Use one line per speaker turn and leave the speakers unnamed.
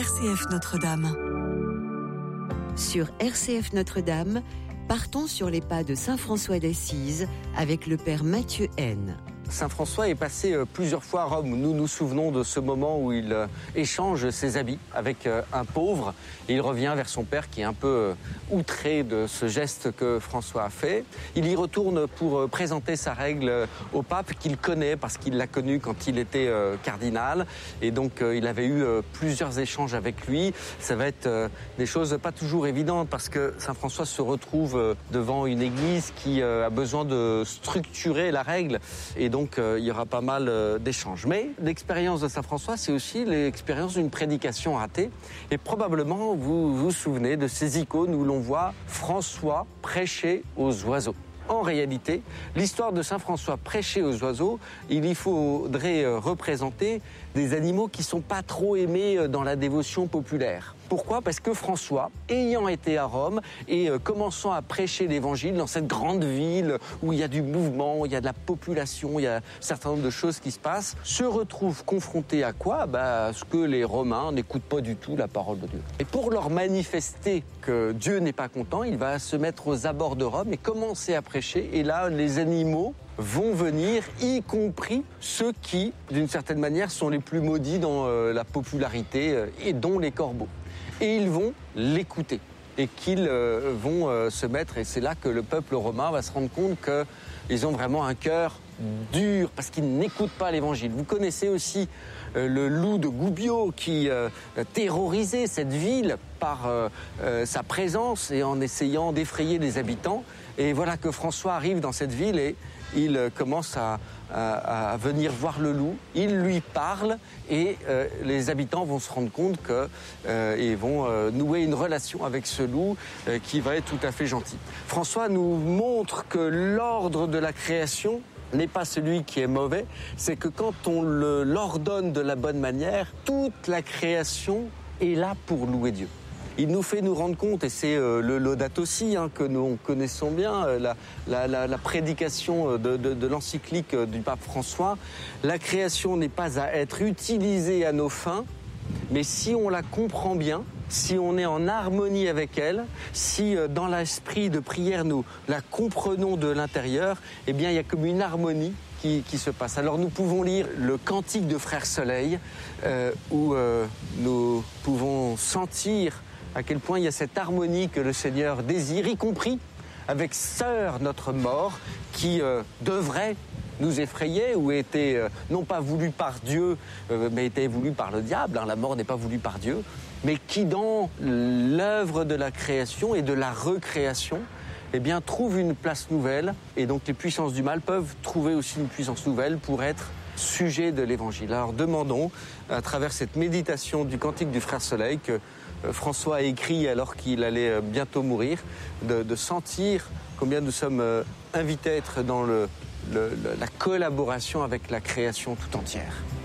RCF Notre-Dame.
Sur RCF Notre-Dame, partons sur les pas de Saint François d'Assise avec le Père Mathieu Haine.
Saint François est passé plusieurs fois à Rome. Nous nous souvenons de ce moment où il échange ses habits avec un pauvre. Et il revient vers son père qui est un peu outré de ce geste que François a fait. Il y retourne pour présenter sa règle au pape qu'il connaît parce qu'il l'a connu quand il était cardinal. Et donc il avait eu plusieurs échanges avec lui. Ça va être des choses pas toujours évidentes parce que Saint François se retrouve devant une église qui a besoin de structurer la règle. Et donc, il y aura pas mal d'échanges. Mais l'expérience de Saint François, c'est aussi l'expérience d'une prédication ratée. Et probablement, vous vous souvenez de ces icônes où l'on voit François prêcher aux oiseaux. En réalité, l'histoire de Saint François prêcher aux oiseaux, il y faudrait représenter des animaux qui ne sont pas trop aimés dans la dévotion populaire. Pourquoi ? Parce que François, ayant été à Rome et commençant à prêcher l'évangile dans cette grande ville où il y a du mouvement, il y a de la population, il y a un certain nombre de choses qui se passent, se retrouve confronté à quoi ? À ce que les Romains n'écoutent pas du tout la parole de Dieu. Et pour leur manifester que Dieu n'est pas content, il va se mettre aux abords de Rome et commencer à prêcher. Et là, les animaux vont venir, y compris ceux qui, d'une certaine manière, sont les plus maudits dans la popularité et dont les corbeaux. Et ils vont l'écouter et qu'ils vont se mettre, et c'est là que le peuple romain va se rendre compte qu'ils ont vraiment un cœur dur parce qu'ils n'écoutent pas l'évangile. Vous connaissez aussi le loup de Gubbio qui terrorisait cette ville par sa présence et en essayant d'effrayer les habitants. Et voilà que François arrive dans cette ville et il commence à venir voir le loup, il lui parle et les habitants vont se rendre compte et vont nouer une relation avec ce loup qui va être tout à fait gentil. François nous montre que l'ordre de la création n'est pas celui qui est mauvais, c'est que quand on l'ordonne de la bonne manière, toute la création est là pour louer Dieu. Il nous fait nous rendre compte, et c'est le Laudato Si que nous connaissons bien, la prédication de l'encyclique du pape François. La création n'est pas à être utilisée à nos fins, mais si on la comprend bien, si on est en harmonie avec elle, si dans l'esprit de prière nous la comprenons de l'intérieur, eh bien il y a comme une harmonie qui se passe. Alors nous pouvons lire le cantique de Frère Soleil, où nous pouvons sentir à quel point il y a cette harmonie que le Seigneur désire, y compris avec Sœur notre mort, qui devrait nous effrayer ou était non pas voulu par Dieu, mais était voulu par le diable. La mort n'est pas voulue par Dieu, mais qui dans l'œuvre de la création et de la recréation, eh bien, trouve une place nouvelle. Et donc les puissances du mal peuvent trouver aussi une puissance nouvelle pour être sujet de l'Évangile. Alors demandons, à travers cette méditation du cantique du Frère Soleil, que François a écrit alors qu'il allait bientôt mourir, de sentir combien nous sommes invités à être dans la collaboration avec la création tout entière.